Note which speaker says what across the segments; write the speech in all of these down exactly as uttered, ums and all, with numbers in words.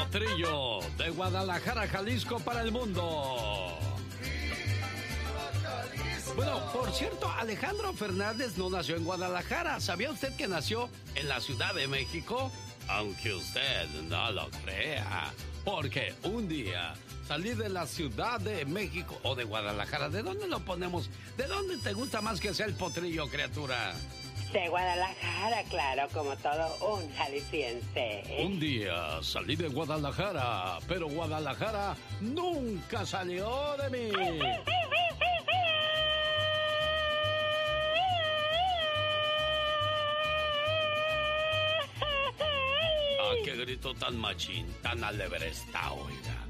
Speaker 1: Potrillo, de Guadalajara, Jalisco, para el mundo. Bueno, por cierto, Alejandro Fernández no nació en Guadalajara. ¿Sabía usted que nació en la Ciudad de México? Aunque usted no lo crea. Porque un día salí de la Ciudad de México o de Guadalajara. ¿De dónde lo ponemos? ¿De dónde te gusta más que sea el Potrillo, criatura?
Speaker 2: De Guadalajara, claro, como todo un jalisciense.
Speaker 1: Un día salí de Guadalajara, pero Guadalajara nunca salió de mí. Ah, qué grito tan machín, tan alebresta, oiga.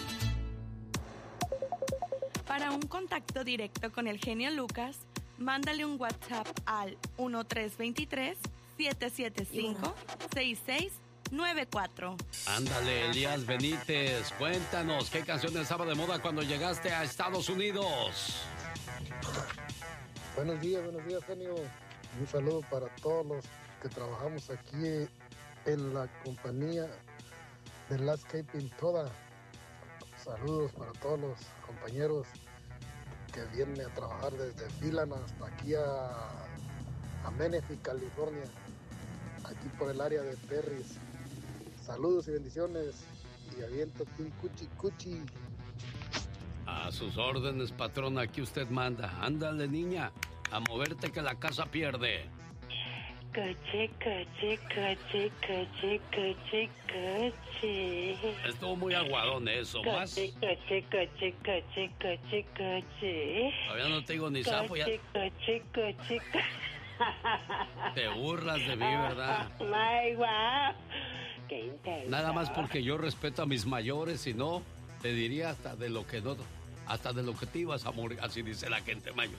Speaker 3: Para un contacto directo con el genio Lucas, mándale un WhatsApp al uno tres dos tres, siete siete cinco, seis seis nueve cuatro.
Speaker 1: Ándale, Elías Benítez, cuéntanos, ¿qué canción estaba de moda cuando llegaste a Estados Unidos?
Speaker 4: Buenos días, buenos días, genio. Un saludo para todos los que trabajamos aquí en la compañía de Landscaping Toda. Saludos para todos los compañeros que vienen a trabajar desde Phelan hasta aquí a, a Menifee, California, aquí por el área de Perris. Saludos y bendiciones y aviento un cuchi cuchi.
Speaker 1: A sus órdenes, patrón, aquí usted manda. Ándale, niña, a moverte que la casa pierde.
Speaker 2: Coche, coche, coche, coche, coche, coche.
Speaker 1: Estuvo muy aguadón eso, más.
Speaker 2: Coche, coche, coche, coche, coche, coche.
Speaker 1: Todavía no te digo ni sapo ya.
Speaker 2: Coche, coche, coche, coche.
Speaker 1: Te burlas de mí, ¿verdad?
Speaker 2: Ay, guau. Qué intenso.
Speaker 1: Nada más porque yo respeto a mis mayores, si no, te diría hasta de lo que no, hasta de lo que te ibas a morir, así dice la gente mayor.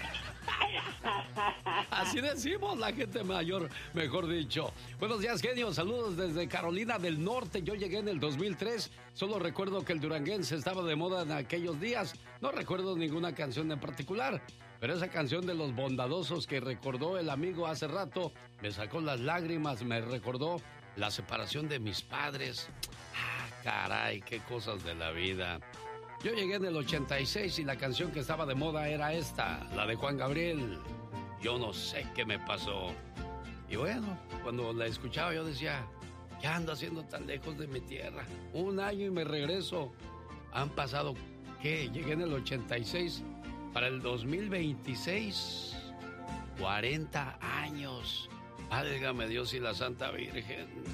Speaker 1: Así decimos la gente mayor, mejor dicho. Buenos días, genio. Saludos desde Carolina del Norte. Yo llegué en el dos mil tres. Solo recuerdo que el duranguense estaba de moda en aquellos días. No recuerdo ninguna canción en particular, pero esa canción de Los Bondadosos que recordó el amigo hace rato me sacó las lágrimas, me recordó la separación de mis padres. Ah, caray, qué cosas de la vida. Yo llegué en el ochenta y seis y la canción que estaba de moda era esta, la de Juan Gabriel. Yo no sé qué me pasó. Y bueno, cuando la escuchaba yo decía, ¿qué ando haciendo tan lejos de mi tierra? Un año y me regreso. Han pasado, ¿qué? Llegué en el ochenta y seis para el dos mil veintiséis. cuarenta años. Válgame Dios y la Santa Virgen.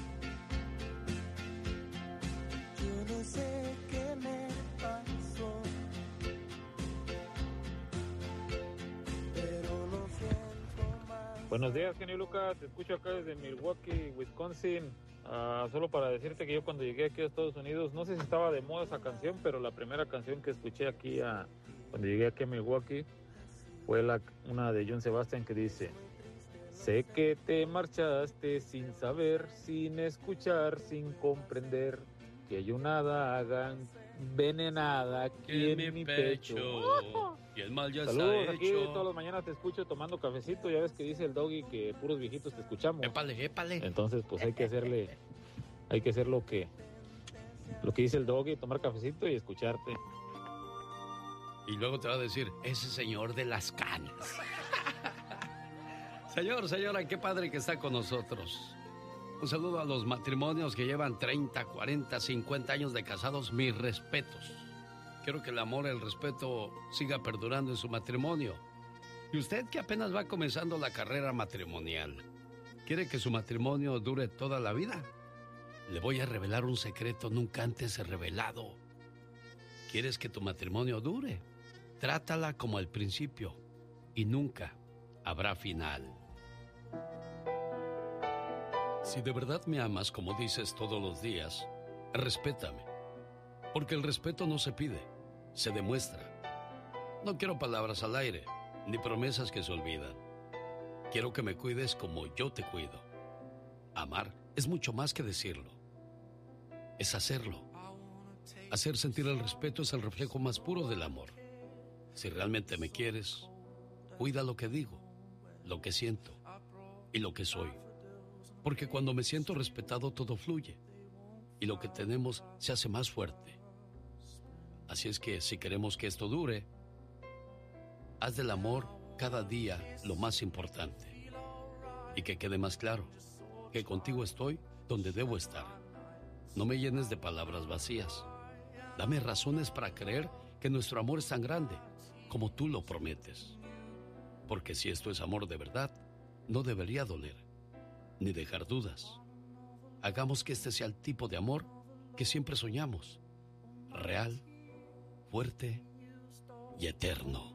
Speaker 5: Yo no sé qué me pasó, pero lo siento más.
Speaker 6: Buenos días, genio Lucas. Te escucho acá desde Milwaukee, Wisconsin. Uh, solo para decirte que yo cuando llegué aquí a Estados Unidos, no sé si estaba de moda esa canción, pero la primera canción que escuché aquí a, cuando llegué aquí a Milwaukee fue la, una de John Sebastian que dice: sé que te marchaste sin saber, sin escuchar, sin comprender, que hay una daga envenenada aquí en, en mi pecho. pecho.
Speaker 1: Y el mal ya
Speaker 6: Saludos,
Speaker 1: está
Speaker 6: aquí
Speaker 1: hecho.
Speaker 6: todas las mañanas te escucho tomando cafecito. Ya ves que dice el Doggy que puros viejitos te escuchamos.
Speaker 1: Épale, épale.
Speaker 6: Entonces, pues hay que hacerle, hay que hacer lo que, lo que dice el Doggy, tomar cafecito y escucharte.
Speaker 1: Y luego te va a decir, ese señor de las canas. Señor, señora, qué padre que está con nosotros. Un saludo a los matrimonios que llevan treinta, cuarenta, cincuenta años de casados. Mis respetos. Quiero que el amor y el respeto siga perdurando en su matrimonio. Y usted que apenas va comenzando la carrera matrimonial, ¿quiere que su matrimonio dure toda la vida? Le voy a revelar un secreto nunca antes revelado. ¿Quieres que tu matrimonio dure? Trátala como al principio y nunca habrá final. Si de verdad me amas como dices todos los días, respétame. Porque el respeto no se pide, se demuestra. No quiero palabras al aire, ni promesas que se olvidan. Quiero que me cuides como yo te cuido. Amar es mucho más que decirlo. Es hacerlo. Hacer sentir el respeto es el reflejo más puro del amor. Si realmente me quieres, cuida lo que digo, lo que siento y lo que soy. Porque cuando me siento respetado todo fluye. y lo que tenemos se hace más fuerte. Así es que si queremos que esto dure, haz del amor cada día lo más importante. Y que quede más claro, que contigo estoy donde debo estar. No me llenes de palabras vacías. Dame razones para creer que nuestro amor es tan grande como tú lo prometes. Porque si esto es amor de verdad, no debería doler, ni dejar dudas. Hagamos que este sea el tipo de amor que siempre soñamos. Real, fuerte y eterno.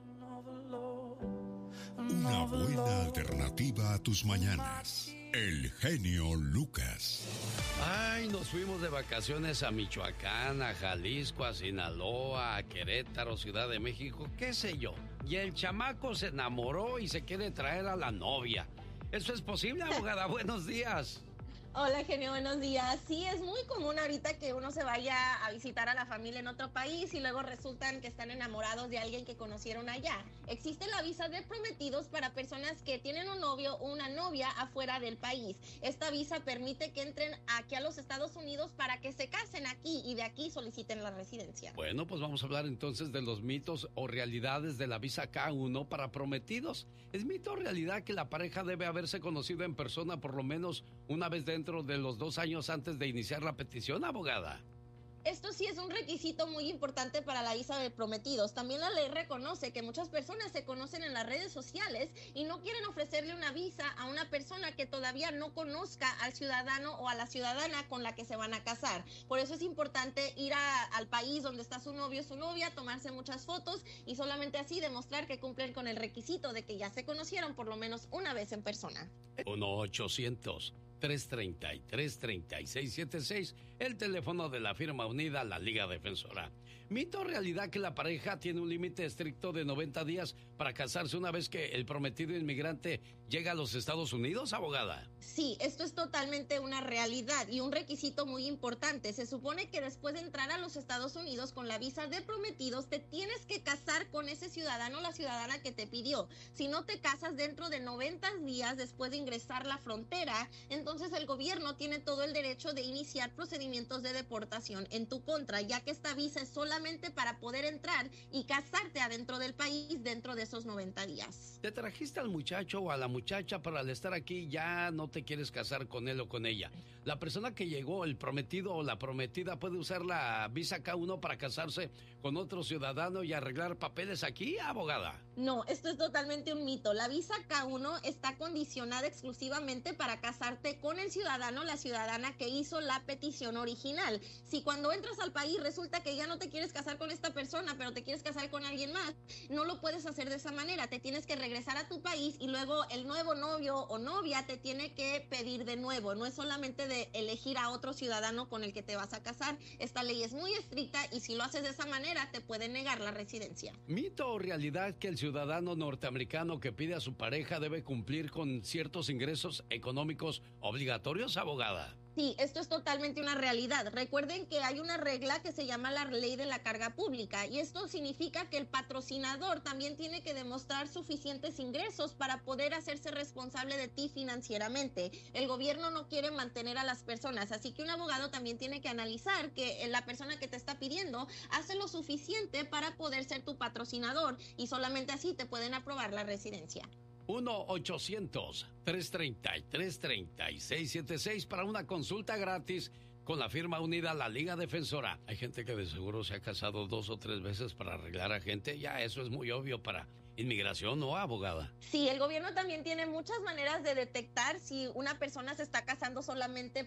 Speaker 7: Una buena alternativa a tus mañanas. El genio Lucas.
Speaker 1: Ay, nos fuimos de vacaciones a Michoacán, a Jalisco, a Sinaloa, a Querétaro, Ciudad de México, qué sé yo. Y el chamaco se enamoró y se quiere traer a la novia. ¿Eso es posible, abogada? Buenos días.
Speaker 8: Hola, genio, buenos días. Sí, es muy común ahorita que uno se vaya a visitar a la familia en otro país y luego resultan que están enamorados de alguien que conocieron allá. Existe la visa de prometidos para personas que tienen un novio o una novia afuera del país. Esta visa permite que entren aquí a los Estados Unidos para que se casen aquí y de aquí soliciten la residencia.
Speaker 1: Bueno, pues vamos a hablar entonces de los mitos o realidades de la visa K uno para prometidos. ¿Es mito o realidad que la pareja debe haberse conocido en persona por lo menos una vez dentro de los dos años antes de iniciar la petición, abogada?
Speaker 8: Esto sí es un requisito muy importante para la visa de prometidos. También la ley reconoce que muchas personas se conocen en las redes sociales y no quieren ofrecerle una visa a una persona que todavía no conozca al ciudadano o a la ciudadana con la que se van a casar. Por eso es importante ir a, al país donde está su novio o su novia, tomarse muchas fotos y solamente así demostrar que cumplen con el requisito de que ya se conocieron por lo menos una vez en persona.
Speaker 1: uno ochocientos tres treinta y tres treinta y seis setenta y seis, el teléfono de la firma unida, la Liga Defensora. ¿Mito o realidad que la pareja tiene un límite estricto de noventa días para casarse una vez que el prometido inmigrante llega a los Estados Unidos, abogada?
Speaker 8: Sí, esto es totalmente una realidad y un requisito muy importante. Se supone que después de entrar a los Estados Unidos con la visa de prometidos, te tienes que casar con ese ciudadano o la ciudadana que te pidió. Si no te casas dentro de noventa días después de ingresar la frontera, entonces el gobierno tiene todo el derecho de iniciar procedimientos de deportación en tu contra, ya que esta visa es solamente para poder entrar y casarte adentro del país dentro de esos noventa días.
Speaker 1: ¿Te trajiste al muchacho o a la muchacha, pero al estar aquí ya no te quieres casar con él o con ella? La persona que llegó, el prometido o la prometida, puede usar la visa K uno para casarse con otro ciudadano y arreglar papeles aquí, abogada.
Speaker 8: No, esto es totalmente un mito. La visa K uno está condicionada exclusivamente para casarte con el ciudadano o la ciudadana que hizo la petición original. Si cuando entras al país resulta que ya no te quieres casar con esta persona, pero te quieres casar con alguien más, no lo puedes hacer de esa manera. Te tienes que regresar a tu país y luego el nuevo novio o novia te tiene que pedir de nuevo. No es solamente de elegir a otro ciudadano con el que te vas a casar. Esta ley es muy estricta y si lo haces de esa manera te pueden negar la residencia.
Speaker 1: ¿Mito o realidad que el ciudadano norteamericano que pide a su pareja debe cumplir con ciertos ingresos económicos obligatorios, abogada?
Speaker 8: Sí, esto es totalmente una realidad. Recuerden que hay una regla que se llama la ley de la carga pública y esto significa que el patrocinador también tiene que demostrar suficientes ingresos para poder hacerse responsable de ti financieramente. El gobierno no quiere mantener a las personas, así que un abogado también tiene que analizar que la persona que te está pidiendo hace lo suficiente para poder ser tu patrocinador y solamente así te pueden aprobar la residencia.
Speaker 1: uno ochocientos tres treinta y tres treinta y seis setenta y seis para una consulta gratis con la firma unida, la Liga Defensora. Hay gente que de seguro se ha casado dos o tres veces para arreglar a gente. Ya eso es muy obvio para inmigración, ¿no, abogada?
Speaker 8: Sí, el gobierno también tiene muchas maneras de detectar si una persona se está casando solamente